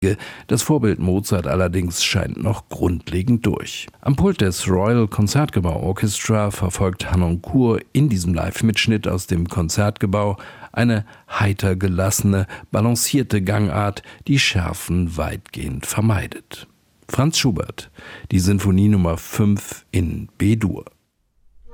Das Vorbild Mozart allerdings scheint noch grundlegend durch. Am Pult des Royal Concertgebouw Orchestra verfolgt Harnoncourt in diesem Live-Mitschnitt aus dem Konzertgebouw eine heiter gelassene, balancierte Gangart, die Schärfen weitgehend vermeidet. Franz Schubert, die Sinfonie Nummer 5 in B-Dur.